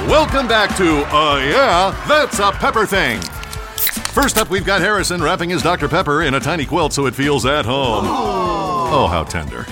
Welcome back to Yeah, That's a Pepper Thing. First up, we've got Harrison wrapping his Dr. Pepper in a tiny quilt so it feels at home. Oh, how tender.